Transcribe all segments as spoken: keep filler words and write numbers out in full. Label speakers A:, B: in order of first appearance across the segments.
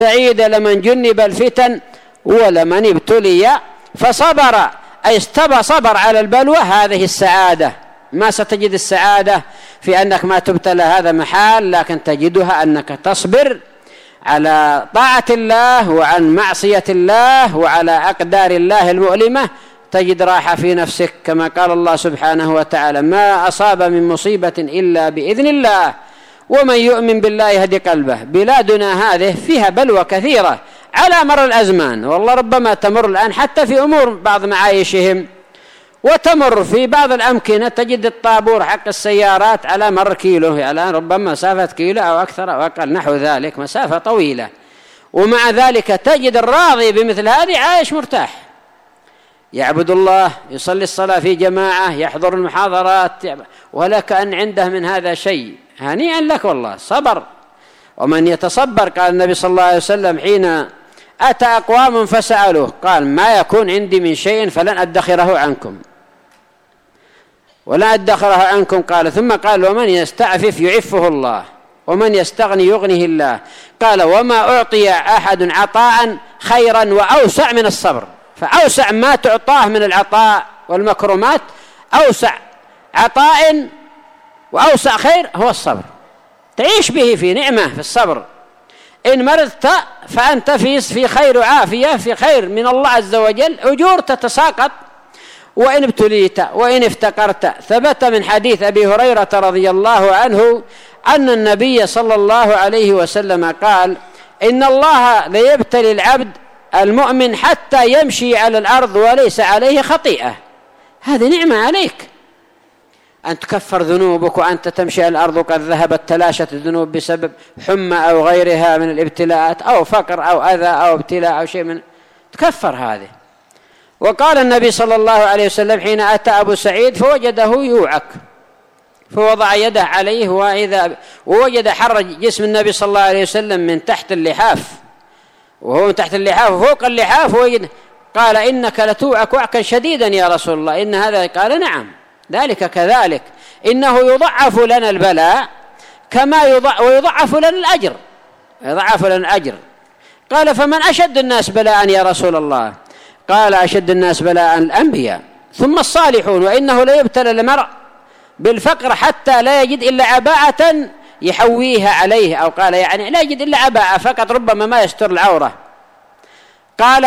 A: سعيد لمن جنب الفتن ولمن ابتلي فصبر، أي استبى صبر على البلوى. هذه السعادة. ما ستجد السعادة في أنك ما تبتلى، هذا محال، لكن تجدها أنك تصبر على طاعة الله وعن معصية الله وعلى أقدار الله المؤلمة، تجد راحة في نفسك، كما قال الله سبحانه وتعالى: ما أصاب من مصيبة إلا بإذن الله ومن يؤمن بالله يهدي قلبه. بلادنا هذه فيها بلوى كثيرة على مر الأزمان، والله ربما تمر الآن حتى في أمور بعض معايشهم، وتمر في بعض الأمكنة تجد الطابور حق السيارات على مر كيلو، يعني ربما مسافة كيلو أو أكثر أو أقل نحو ذلك، مسافة طويلة، ومع ذلك تجد الراضي بمثل هذه عايش مرتاح، يعبد الله، يصلي الصلاة في جماعة، يحضر المحاضرات، ولك أن عنده من هذا شيء. هنيئا لك والله، صبر. ومن يتصبر، قال النبي صلى الله عليه وسلم حين أتى أقوام فسألوه قال: ما يكون عندي من شيء فلن أدخره عنكم ولا أدخره عنكم. قال ثم قال: ومن يستعفف يعفه الله ومن يستغني يغنيه الله. قال: وما أعطي أحد عطاء خيرا وأوسع من الصبر. فأوسع ما تعطاه من العطاء والمكرمات، أوسع عطاء وأوسع خير هو الصبر، تعيش به في نعمة في الصبر. إن مرضت فأنت في في خير وعافية، في خير من الله عز وجل، أجور تتساقط. وإن ابتليت وإن افتقرت، ثبت من حديث أبي هريرة رضي الله عنه أن النبي صلى الله عليه وسلم قال: إن الله ليبتلي العبد المؤمن حتى يمشي على الأرض وليس عليه خطيئة. هذه نعمة عليك أن تكفر ذنوبك وأنت تمشي على الأرض، وقد ذهبت تلاشت الذنوب بسبب حمى أو غيرها من الابتلاءات أو فقر أو أذى أو ابتلاء أو شيء من تكفر هذه. وقال النبي صلى الله عليه وسلم حين أتى أبو سعيد فوجده يوعك، فوضع يده عليه، وإذا ووجد حر جسم النبي صلى الله عليه وسلم من تحت اللحاف، وهو من تحت اللحاف وفوق اللحاف وجد. قال: إنك لتوعك وعكا شديدا يا رسول الله، إن هذا؟ قال: نعم، ذلك كذلك، إنه يضعف لنا البلاء كما يضع ويضعف لنا الأجر، يضعف لنا الأجر. قال: فمن أشد الناس بلاء يا رسول الله؟ قال: أشد الناس بلاء الأنبياء ثم الصالحون، وإنه لا يبتلى المرء بالفقر حتى لا يجد إلا عباءة يحويها عليه، أو قال يعني لا يجد إلا عباءة فقط ربما ما يستر العورة. قال: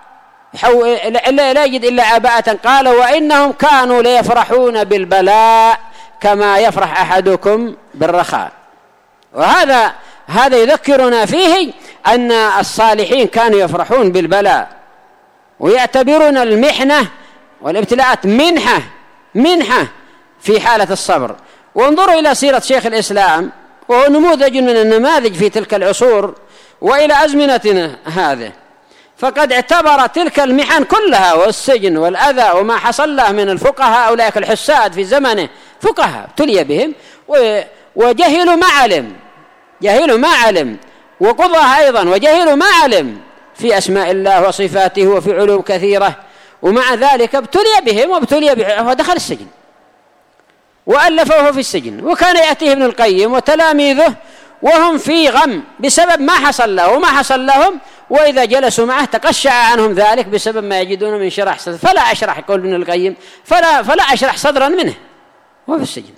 A: لا يجد إلا عباءة. قال: وإنهم كانوا ليفرحون بالبلاء كما يفرح أحدكم بالرخاء. وهذا هذا يذكرنا فيه أن الصالحين كانوا يفرحون بالبلاء ويعتبرون المحنة والابتلاءات منحة منحة في حالة الصبر. وانظروا إلى سيرة شيخ الإسلام، وهو نموذج من النماذج في تلك العصور وإلى أزمنتنا هذه، فقد اعتبر تلك المحن كلها والسجن والأذى وما حصل له من الفقهاء أولئك الحساد في زمنه، فقهاء ابتلي بهم وجهلوا ما علم، جهلوا ما علم، وقضاه أيضا وجهلوا ما علم في أسماء الله وصفاته وفي علوم كثيرة، ومع ذلك ابتلي بهم وابتلي بهم ودخل السجن وألفوه في السجن. وكان يأتيه ابن القيم وتلاميذه وهم في غم بسبب ما حصل له وما حصل لهم، وإذا جلسوا معه تقشع عنهم ذلك بسبب ما يجدون من شرح صدر. فلا أشرح، يقول ابن القيم، فلا, فلا أشرح صدرا منه وهو في السجن.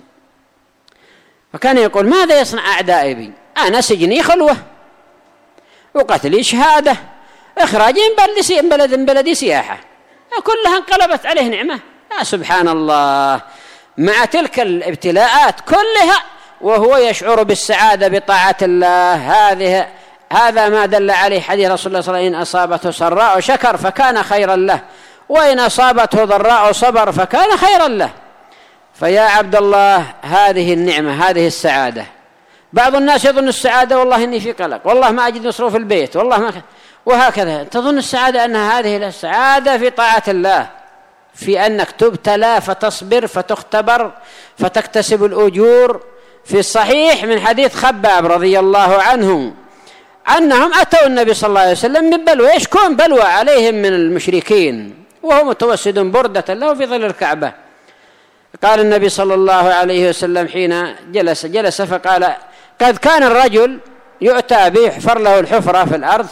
A: وكان يقول: ماذا يصنع أعدائي بي؟ أنا سجني خلوة وقتلي شهادة، إخراجي من بلد من بلدي سياحة، كلها انقلبت عليه نعمة. يا سبحان الله، مع تلك الابتلاءات كلها وهو يشعر بالسعادة بطاعة الله. هذه هذا ما دل عليه حديث رسول الله صلى الله عليه وسلم: إن أصابته سراء شكر فكان خيرا له، وإن أصابته ضراء صبر فكان خيرا له. فيا عبد الله، هذه النعمة، هذه السعادة. بعض الناس يظن السعادة والله إني في قلق، والله ما أجد مصروف البيت، والله ما ك... وهكذا تظن السعادة أن هذه السعادة في طاعة الله، في أنك تبتلى فتصبر فتختبر فتكتسب الأجور. في الصحيح من حديث خباب رضي الله عنه أنهم أتوا النبي صلى الله عليه وسلم من بلوى، يشكون بلوى عليهم من المشركين، وهو متوسد بردة له في ظل الكعبة. قال النبي صلى الله عليه وسلم حين جلس جلس فقال: قد كان الرجل يؤتى به يحفر له الحفرة في الأرض